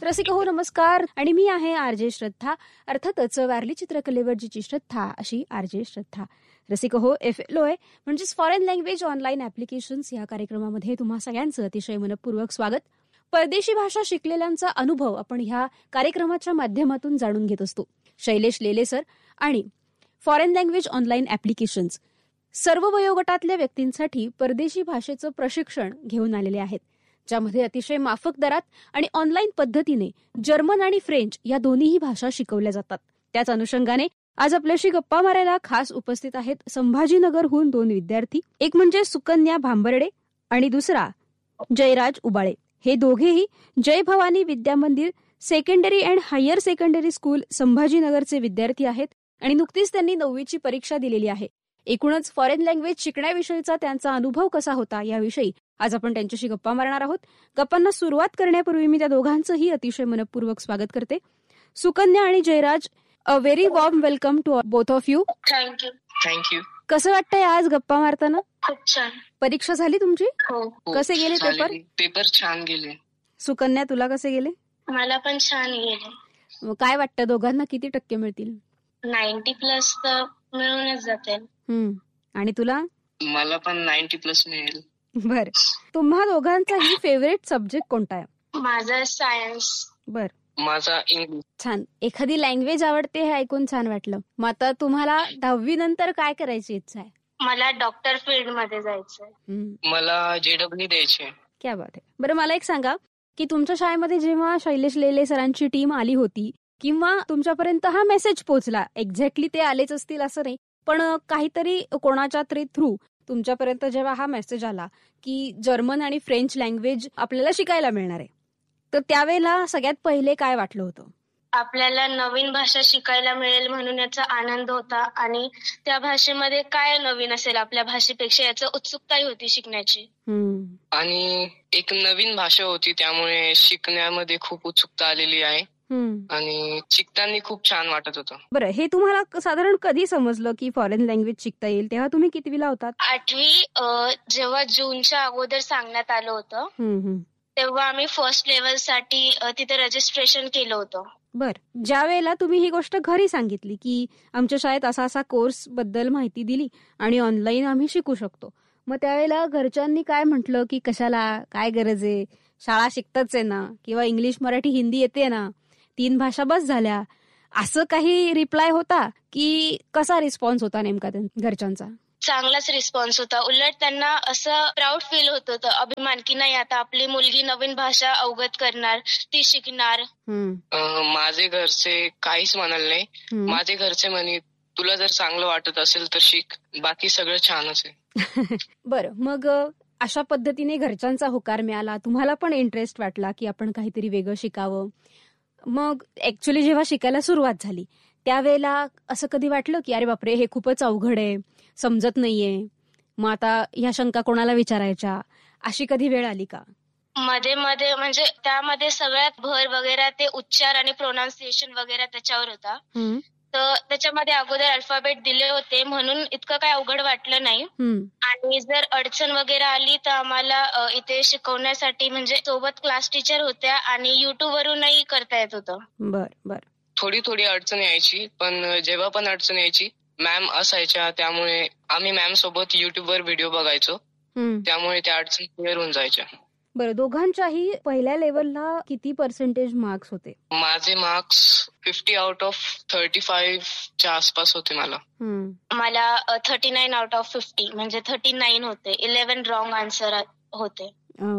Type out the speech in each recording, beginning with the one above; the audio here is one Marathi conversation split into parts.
रसिक हो नमस्कार. आणि मी आहे आरजे श्रद्धा. अर्थातच वारली चित्रकलेवर जिची श्रद्धा अशी आरजे श्रद्धा. रसिक हो FLOA म्हणजेच फॉरेन लँग्वेज ऑनलाईन ऍप्लिकेशन्स या कार्यक्रमामध्ये तुम्हा सगळ्यांचं अतिशय मनपूर्वक स्वागत. परदेशी भाषा शिकलेल्यांचा अनुभव आपण ह्या कार्यक्रमाच्या माध्यमातून जाणून घेत असतो. शैलेश लेले सर आणि फॉरेन लँग्वेज ऑनलाईन ऍप्लिकेशन्स सर्व वयोगटातल्या व्यक्तींसाठी परदेशी भाषेचं प्रशिक्षण घेऊन आलेले आहेत, ज्यामध्ये अतिशय माफक दरात आणि ऑनलाईन पद्धतीने जर्मन आणि फ्रेंच या दोन्हीही भाषा शिकवल्या जातात. त्याच अनुषंगाने आज आपल्याशी गप्पा मारायला खास उपस्थित आहेत संभाजीनगरहून 2 विद्यार्थी. एक म्हणजे सुकन्या भांबर्डे आणि दुसरा जयराज उबाळे. हे दोघेही जय भवानी विद्या मंदिर secondary and higher secondary school संभाजीनगरचे विद्यार्थी आहेत आणि नुकतीच त्यांनी 9वीची परीक्षा दिलेली आहे. एकूणच फॉरेन लँग्वेज शिकण्याविषयीचा त्यांचा अनुभव कसा होता याविषयी आज आपण त्यांच्याशी गप्पा मारणार आहोत. गप्पांना सुरुवात करण्यापूर्वी मी त्या दोघांचंही अतिशय मनपूर्वक स्वागत करते. सुकन्या आणि Jayraj, a very warm welcome to both of you. Thank you. कसं वाटतंय आज गप्पा मारताना? खूप छान. परीक्षा झाली तुमची? हो. कसे गेले पेपर? पेपर छान गेले. सुकन्या, तुला कसे गेले? मला पण छान गेले. काय वाटतं दोघांना किती टक्के मिळतील? 90+ तर मिळूनच जातील. आणि तुला? मला पण 90+ मिळेल. बर, तुम्हा दोघांचाही फेवरेट सब्जेक्ट कोणता आहे? माझा सायन्स. बर, माझा इंग्लिश. छान. एखादी लँग्वेज आवडते हे ऐकून छान वाटलं. मग आता तुम्हाला 10वी नंतर काय करायची इच्छा आहे? मला डॉक्टर फील्ड मध्ये जायचंय. मला JEE द्यायचे. क्या बात आहे. बरं, मला एक सांगा की तुमच्या शाळेमध्ये जेव्हा शैलेश लेले सरांची टीम आली होती किंवा तुमच्यापर्यंत हा मेसेज पोहोचला, एक्झॅक्टली ते आलेच असतील असं नाही, पण काहीतरी कोणाच्या तरी थ्रू तुमच्यापर्यंत जेव्हा हा मेसेज आला की जर्मन आणि फ्रेंच लँग्वेज आपल्याला शिकायला मिळणार आहे, तर त्यावेळेला सगळ्यात पहिले काय वाटलं होतं? आपल्याला नवीन भाषा शिकायला मिळेल म्हणून याचा आनंद होता आणि त्या भाषेमध्ये काय नवीन असेल आपल्या भाषेपेक्षा याचं उत्सुकताही होती शिकण्याची. आणि एक नवीन भाषा होती, त्यामुळे शिकण्यामध्ये खूप उत्सुकता आलेली आहे आणि शिकताना खूप छान वाटत होतं. बरं, हे तुम्हाला साधारण कधी समजलं की फॉरेन लँग्वेज शिकता येईल? तेव्हा तुम्ही कितवीला होतात? 8वी. जेव्हा जूनच्या अगोदर सांगण्यात आलं होतं तेव्हा आम्ही फर्स्ट लेवल साठी तिथे रजिस्ट्रेशन केलं होतं. बर, ज्या वेळेला तुम्ही ही गोष्ट घरी सांगितली की आमच्या शाळेत असा असा कोर्स बद्दल माहिती दिली आणि ऑनलाईन आम्ही शिकू शकतो, मग त्यावेळेला घरच्यांनी काय म्हटलं की कशाला, काय गरज आहे, शाळा शिकताच आहे ना, किंवा इंग्लिश मराठी हिंदी येते ना, 3 भाषा बस झाल्या, असं काही रिप्लाय होता की कसा रिस्पॉन्स होता नेमका घरच्यांचा? चांगलाच रिस्पॉन्स होता. उलट त्यांना असं प्राऊड फील होत होतं, अभिमान की नाही आता आपली मुलगी नवीन भाषा अवगत करणार, ती शिकणार. माझे घरचे काहीच म्हणाले नाही. माझे घरचे म्हणे तुला जर चांगलं वाटत असेल तर शिक, बाकी सगळं छानच आहे. बरं, मग अशा पद्धतीने घरच्यांचा होकार मिळाला, तुम्हाला पण इंटरेस्ट वाटला की आपण काहीतरी वेगळं शिकावं. मग ऍक्च्युली जेव्हा शिकायला सुरुवात झाली त्यावेळेला असं कधी वाटलं की अरे बापरे, हे खूपच अवघड आहे, समजत नाहीये, मग आता ह्या शंका कोणाला विचारायच्या, अशी कधी वेळ आली का? मध्ये मध्ये म्हणजे त्यामध्ये सगळ्यात भर वगैरे ते उच्चार आणि प्रोनाऊन्सिएशन वगैरे त्याच्यावर होता. तर त्याच्यामध्ये अगोदर अल्फाबेट दिले होते म्हणून इतकं काय अवघड वाटलं नाही. आणि जर अडचण वगैरे आली तर आम्हाला इथे शिकवण्यासाठी म्हणजे सोबत क्लास टीचर होत्या आणि YouTube वरूनही करता येत होतं. बर, थोडी थोडी अडचण यायची, पण जेव्हा पण अडचण यायची मॅम असायच्या, त्यामुळे आम्ही मॅम सोबत YouTube वर व्हिडिओ बघायचो, त्यामुळे त्या अडचण क्लिअर होऊन जायच्या. बरं, दोघांच्याही पहिल्या लेवलला किती पर्सेंटेज मार्क्स होते? माझे मार्क्स 50 आउट ऑफ 35च्या आसपास होते. मला 39 आउट ऑफ 50 म्हणजे 39 होते. 11 रॉंग आन्सर होते.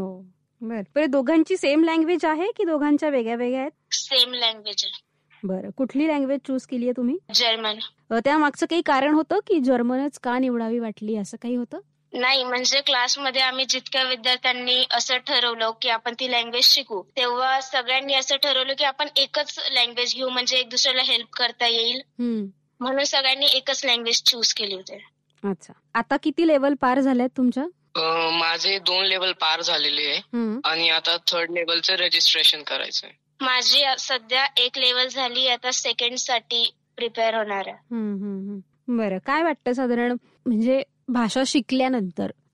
बरं, दोघांची सेम लँग्वेज आहे की दोघांच्या वेगळ्या वेगळ्या आहेत? सेम लँग्वेज आहे. बरं, कुठली लँग्वेज चूज केली आहे तुम्ही? जर्मन. त्या मागचं काही कारण होतं की जर्मनच का निवडावी वाटली, असं काही होतं? नाही, म्हणजे क्लासमध्ये आम्ही जितक्या विद्यार्थ्यांनी असं ठरवलं की आपण ती लँग्वेज शिकू, तेव्हा सगळ्यांनी असं ठरवलं की आपण एकच लँग्वेज घेऊ म्हणजे एक दुसऱ्याला हेल्प करता येईल, म्हणून सगळ्यांनी एकच लँग्वेज चूज केली होती. अच्छा, आता किती लेवल पार झाल्यात तुमच्या? माझे 2 लेवल पार झालेले आहे आणि आता 3rd लेवलचं रजिस्ट्रेशन करायचंय. माझी सध्या 1 लेवल झाली, आता 2nd साठी प्रिपेअर होणार आहे. बरं, काय वाटतं साधारण म्हणजे भाषा शिकल्यानंतर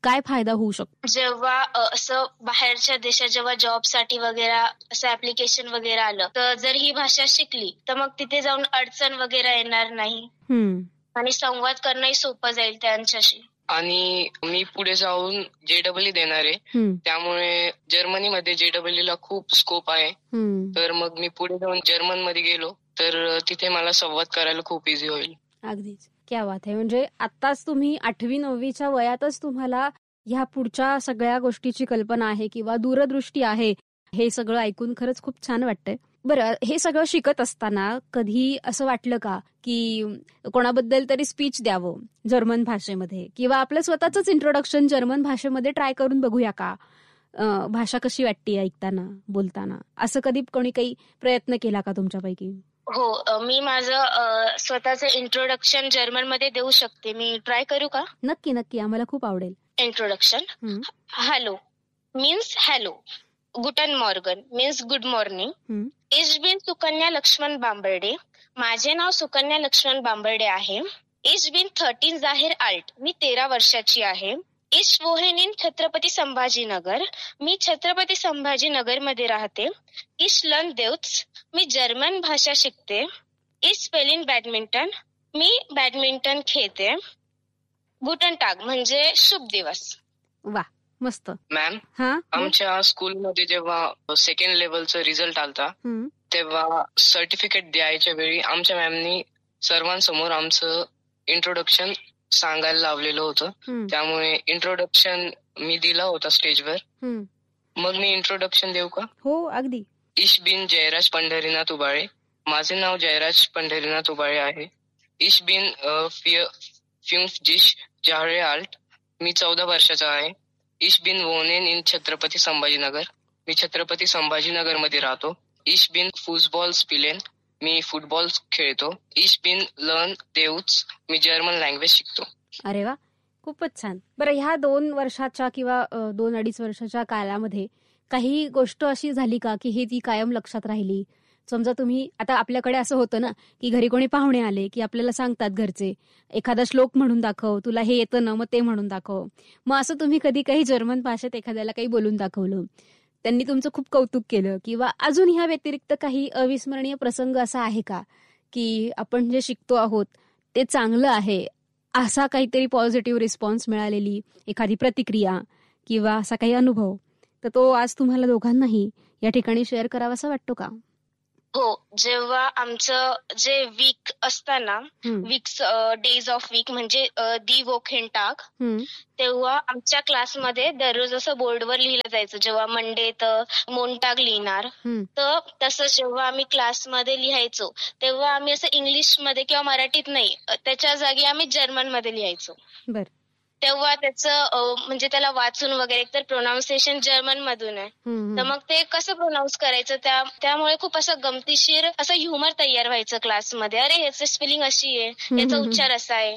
काय फायदा होऊ शकतो? जेव्हा असं बाहेरच्या देशात जेव्हा जॉबसाठी वगैरे असं ऍप्लिकेशन वगैरे आलं, तर जर ही भाषा शिकली तर मग तिथे जाऊन अडचण वगैरे येणार नाही आणि संवाद करणंही सोपं जाईल त्यांच्याशी. आणि मी पुढे जाऊन JEE देणार आहे, त्यामुळे जर्मनीमध्ये JEE ला खूप स्कोप आहे. तर मग मी पुढे जाऊन जर्मनमध्ये गेलो तर तिथे मला संवाद करायला खूप इझी होईल. अगदीच, क्या बात आहे. म्हणजे आताच तुम्ही 8वी-9वीच्या वयातच तुम्हाला ह्या पुढच्या सगळ्या गोष्टीची कल्पना आहे किंवा दूरदृष्टी आहे. हे सगळं ऐकून खरंच खूप छान वाटतंय. बरं, हे सगळं शिकत असताना कधी असं वाटलं का की कोणाबद्दल तरी स्पीच द्यावं जर्मन भाषेमध्ये किंवा आपलं स्वतःच इंट्रोडक्शन जर्मन भाषेमध्ये ट्राय करून बघूया का, भाषा कशी वाटते ऐकताना बोलताना, असं कधी कोणी काही प्रयत्न केला का तुमच्यापैकी? हो, मी माझं स्वतःचं इंट्रोडक्शन जर्मन मध्ये देऊ शकते. मी ट्राय करू का? नक्की नक्की, आम्हाला खूप आवडेल. Introduction. Hello means hello, गुटन Morgan means good morning. Is been Sukanya Laxman Bambarde, माझे नाव सुकन्या लक्ष्मण बांबर्डे आहे. इज बिन 13 जाहीर आल्ट, मी 13 वर्षाची आहे. इश वोहेन इन छत्रपती संभाजीनगर, मी छत्रपती संभाजीनगर मध्ये राहते. इश लर्न देउट्स, मी जर्मन भाषा शिकते. इश स्पेलिंग बॅडमिंटन, मी बॅडमिंटन खेळते. गुटन टाग म्हणजे शुभ दिवस. वा, मस्त. मॅम, आमच्या स्कूलमध्ये जेव्हा सेकंड लेवलचा रिझल्ट आलता तेव्हा सर्टिफिकेट द्यायच्या वेळी आमच्या मॅमनी सर्वांसमोर आमचं इंट्रोडक्शन सांगायला लावलेलं होतं. त्यामुळे इंट्रोडक्शन मी दिला होता स्टेजवर. मग मी इंट्रोडक्शन देऊ का? हो, अगदी. इश बिन जयराज पंढरीनाथ उबाळे, माझे नाव जयराज पंढरीनाथ उबाळे आहे. इश बिन फ्युंफजिश जाहळे आल्ट, मी 14 वर्षाचा आहे. इश बिन वोनेन इन छत्रपती संभाजीनगर, मी छत्रपती संभाजीनगर मध्ये राहतो. इश बिन फुटबॉल स्पिलेन, मी फुटबॉल खेळतो. इश बिन लर्न देउट्स, मी जर्मन लँग्वेज शिकतो. अरे वा, खूपच छान. बरं, ह्या 2 वर्षाच्या किंवा 2-2.5 वर्षाच्या काळामध्ये काही गोष्ट अशी झाली का की हे ती कायम लक्षात राहिली? समजा तुम्ही आता, आपल्याकडे असं होतं ना की घरी कोणी पाहुणे आले की आपल्याला सांगतात घरचे, एखादा श्लोक म्हणून दाखव, तुला हे येतं ना, मग ते म्हणून दाखव. मग असं तुम्ही कधी काही जर्मन भाषेत एखाद्याला काही बोलून दाखवलं, त्यांनी तुमचं खूप कौतुक केलं, किंवा अजून ह्या व्यतिरिक्त काही अविस्मरणीय प्रसंग असा आहे का की आपण जे शिकतो आहोत ते चांगलं आहे, असा काहीतरी पॉझिटिव्ह रिस्पॉन्स मिळालेली एखादी प्रतिक्रिया किंवा असा काही अनुभव, तर तो आज तुम्हाला दोघांनाही या ठिकाणी शेअर करावासा वाटतो का? हो, जेव्हा आमचं जे वीक असतं ना, वीक्स डेज ऑफ वीक म्हणजे दी वोकेन टाग, तेव्हा आमच्या क्लासमध्ये दररोज असं बोर्डवर लिहिलं जायचं. जेव्हा मंडे तर मोंटाग लिहिणार, तर तसं जेव्हा आम्ही क्लासमध्ये लिहायचो तेव्हा आम्ही असं इंग्लिशमध्ये किंवा मराठीत नाही, त्याच्या जागी आम्ही जर्मनमध्ये लिहायचो. बरं. तेव्हा त्याचं म्हणजे त्याला वाचून वगैरे, एकतर प्रोनाऊन्सिएशन जर्मन मधून आहे, तर मग ते कसं प्रोनाऊन्स करायचं, त्यामुळे खूप असं गमतीशीर असं ह्युमर तयार व्हायचं क्लासमध्ये. अरे, याचं स्पेलिंग अशी आहे, याचा उच्चार असा आहे.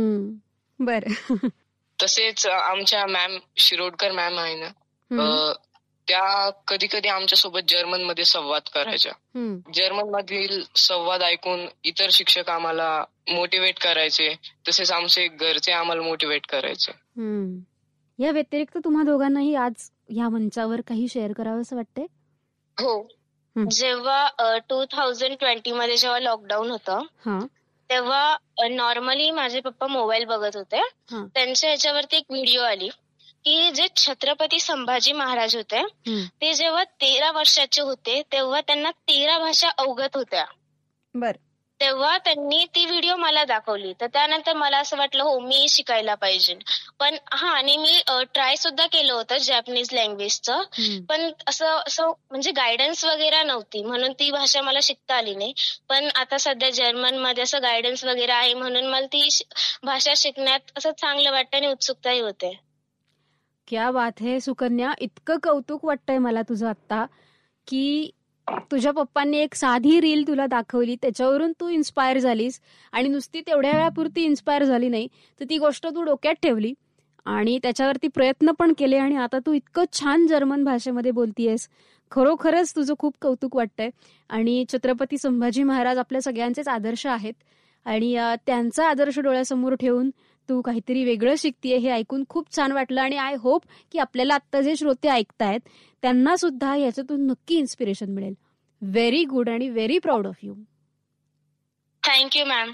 बरं. तसेच आमच्या मॅम शिरोडकर मॅम आहे ना, त्या कधी कधी आमच्या सोबत जर्मन मध्ये संवाद करायच्या. जर्मन मधील संवाद ऐकून इतर शिक्षक आम्हाला मोटिवेट करायचे, तसेच आमचे घरचे आम्हाला मोटिवेट करायचे. या व्यतिरिक्त तुम्हा दोघांनाही आज या मंचावर काही शेअर करावं असं वाटतंय? हो, जेव्हा 2020 मध्ये जेव्हा लॉकडाऊन होतं तेव्हा नॉर्मली माझे पप्पा मोबाईल बघत होते. त्यांच्या ह्याच्यावरती एक व्हिडिओ आली की जे छत्रपती संभाजी महाराज होते ते जेव्हा 13 वर्षाचे होते तेव्हा त्यांना 13 भाषा अवगत होत्या. बर. तेव्हा त्यांनी ती व्हिडिओ मला दाखवली, तर त्यानंतर मला असं वाटलं हो, मी शिकायला पाहिजे. पण आणि मी ट्राय सुद्धा केलं होतं जॅपनीज लँग्वेजचं, पण असं म्हणजे गायडन्स वगैरे नव्हती, म्हणून ती भाषा मला शिकता आली नाही. पण आता सध्या जर्मन मध्ये असं गायडन्स वगैरे आहे, म्हणून मला ती भाषा शिकण्यात असं चांगलं वाटतं आणि उत्सुकताही होते. क्या बात है सुकन्या, इतकं कौतुक वाटतंय मला तुझं आता की तुझ्या पप्पांनी एक साधी रील तुला दाखवली, त्याच्यावरून तू इन्स्पायर झालीस, आणि नुसती तेवढ्या वेळापुरती इन्स्पायर झाली नाही, तर ती गोष्ट तू डोक्यात ठेवली आणि त्याच्यावरती प्रयत्न पण केले, आणि आता तू इतकं छान जर्मन भाषेमध्ये बोलतीयस. खरोखरच तुझं खूप कौतुक वाटतंय. आणि छत्रपती संभाजी महाराज आपल्या सगळ्यांचेच आदर्श आहेत, आणि त्यांचा आदर्श डोळ्यासमोर ठेवून तू काहीतरी वेगळं शिकतेय हे ऐकून खूप छान वाटलं. आणि आय होप की आपल्याला आत्ता जे श्रोते ऐकतायत त्यांना सुद्धा याच्यातून नक्की इन्स्पिरेशन मिळेल. व्हेरी गुड आणि very proud of you. Thank you ma'am.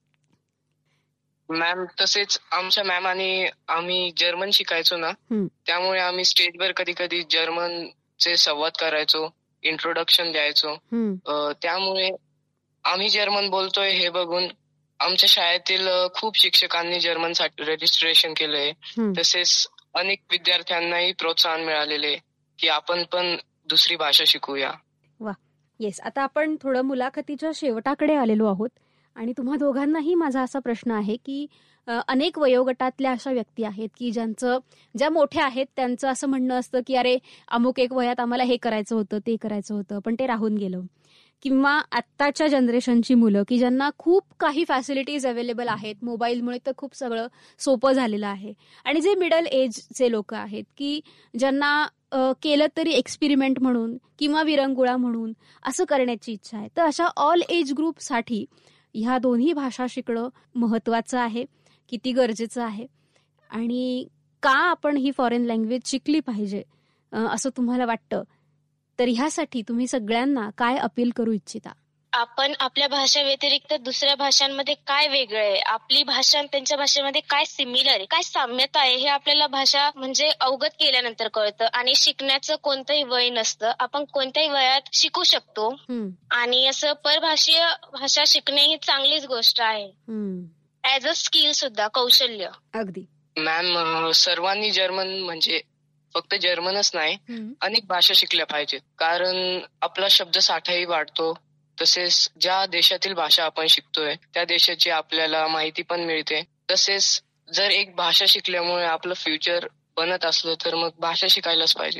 Ma'am तसेच आमच्या मॅम आणि आम्ही जर्मन शिकायचो ना, त्यामुळे आम्ही स्टेजवर कधी कधी जर्मनचे संवाद करायचो, इंट्रोडक्शन द्यायचो. त्यामुळे आम्ही जर्मन बोलतोय हे बघून आमच्या शाळेतील खूप शिक्षकांनी जर्मनसाठी रजिस्ट्रेशन केलंय. तसेच अनेक विद्यार्थ्यांनाही प्रोत्साहन मिळालेले की आपण पण दुसरी भाषा शिकूया. वा, येस. आता आपण थोडं मुलाखतीच्या शेवटाकडे आलेलो आहोत आणि तुम्हा दोघांनाही माझा असा प्रश्न आहे की अनेक वयोगटातल्या अशा व्यक्ती आहेत की ज्या मोठ्या आहेत त्यांचं असं म्हणणं असतं की अरे अमुक एक वयात आम्हाला हे करायचं होतं, ते करायचं होतं, पण ते राहून गेलं. किंवा आत्ताच्या जनरेशनची मुलं की ज्यांना खूप काही फॅसिलिटीज अवेलेबल आहेत, मोबाईलमुळे तर खूप सगळं सोपं झालेलं आहे. आणि जे मिडल एजचे लोक आहेत की ज्यांना केलं तरी एक्सपेरिमेंट म्हणून किंवा विरंगुळा म्हणून असं करण्याची इच्छा आहे. तर अशा ऑल एज ग्रुपसाठी ह्या दोन्ही भाषा शिकणं महत्वाचं आहे, किती गरजेचं आहे आणि का आपण ही फॉरेन लँग्वेज शिकली पाहिजे असं तुम्हाला वाटतं, तर ह्यासाठी तुम्ही सगळ्यांना काय अपील करू इच्छिता? आपण आपल्या भाषा व्यतिरिक्त दुसऱ्या भाषांमध्ये काय वेगळं आहे, आपली भाषा आणि त्यांच्या भाषेमध्ये काय सिमिलर आहे, काय साम्यता आहे, हे आपल्याला भाषा म्हणजे अवगत केल्यानंतर कळतं. आणि शिकण्याचं कोणतंही वय नसतं, आपण कोणत्याही वयात शिकू शकतो. आणि असं परभाषीय भाषा शिकणे ही चांगलीच गोष्ट आहे, ऍज अ स्किल सुद्धा, कौशल्य. अगदी. मॅम सर्वांनी जर्मन म्हणजे फक्त जर्मनच नाही अनेक भाषा शिकल्या पाहिजेत, कारण आपला शब्दसाठाही वाढतो. तसेच ज्या देशातील भाषा आपण शिकतोय त्या देशाची आपल्याला माहिती पण मिळते. तसेच जर एक भाषा शिकल्यामुळे आपलं फ्युचर बनत असलं तर मग भाषा शिकायलाच पाहिजे.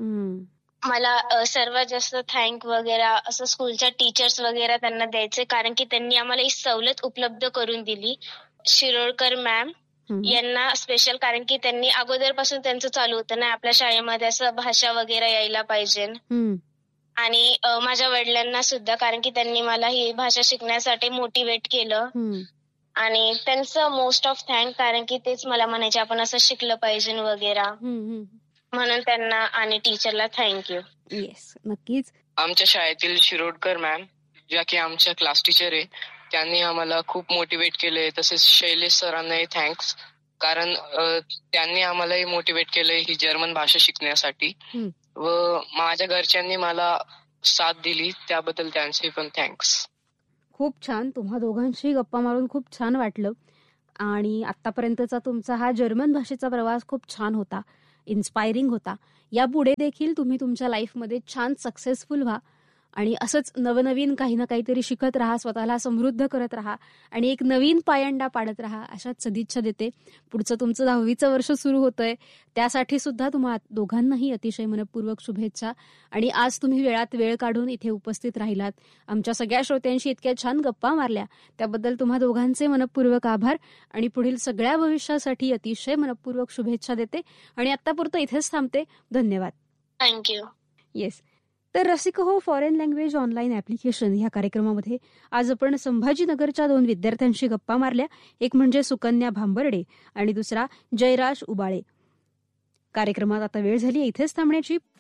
मला सर्वात जास्त थँक वगैरे असं स्कूलच्या टीचर्स वगैरे त्यांना द्यायचे, कारण की त्यांनी आम्हाला ही सवलत उपलब्ध करून दिली. शिरोडकर मॅम यांना स्पेशल, कारण की त्यांनी अगोदरपासून त्यांचं चालू होतं ना आपल्या शाळेमध्ये असं भाषा वगैरे यायला पाहिजे. आणि माझ्या वडिलांना सुद्धा, कारण की त्यांनी मला ही भाषा शिकण्यासाठी मोटिवेट केलं. आणि त्यांचं मोस्ट ऑफ थँक, कारण की तेच मला म्हणायचे आपण असं शिकलं पाहिजे वगैरे, म्हणून त्यांना आणि टीचरला थँक्यू. येस, नक्कीच. आमच्या शाळेतील शिरोडकर मॅम ज्या की आमच्या क्लास टीचर आहे, त्यांनी आम्हाला खूप मोटिवेट केले. तसेच शैलेश सरांनाही थँक्स, कारण त्यांनी आम्हालाही मोटिवेट केलंय ही जर्मन भाषा शिकण्यासाठी. व माझ्या घरच्यांनी मला साथ दिली त्याबद्दल त्यांचे पण थँक्स. खूप छान. तुम्हा दोघांशी गप्पा मारून खूप छान वाटलं. आणि आतापर्यंतचा तुमचा हा जर्मन भाषेचा प्रवास खूप छान होता, इन्स्पायरिंग होता. यापुढे देखील तुम्ही तुमच्या लाईफमध्ये छान सक्सेसफुल व्हा आणि असंच नवनवीन काही ना काहीतरी शिकत राहा, स्वतःला समृद्ध करत राहा आणि एक नवीन पायंडा पाडत राहा, अशाच सदिच्छा देते. पुढचं तुमचं 10वीचं वर्ष सुरू होतंय, त्यासाठी सुद्धा तुम्हा दोघांनाही अतिशय मनपूर्वक शुभेच्छा. आणि आज तुम्ही वेळात वेळ काढून इथे उपस्थित राहिलात, आमच्या सगळ्या श्रोत्यांशी इतक्या छान गप्पा मारल्या, त्याबद्दल तुम्हा दोघांचे मनपूर्वक आभार आणि पुढील सगळ्या भविष्यासाठी अतिशय मनपूर्वक शुभेच्छा देते. आणि आत्तापुरतं इथेच थांबते. धन्यवाद. थँक्यू. येस. तर रसिक हो, फॉरेन लँग्वेज ऑनलाईन ऍप्लिकेशन ह्या कार्यक्रमामध्ये आज आपण संभाजीनगरच्या 2 विद्यार्थ्यांशी गप्पा मारल्या. एक म्हणजे सुकन्या भांबर्डे आणि दुसरा जयराज उबाळे. कार्यक्रमात आता वेळ झाली इथेच थांबण्याची.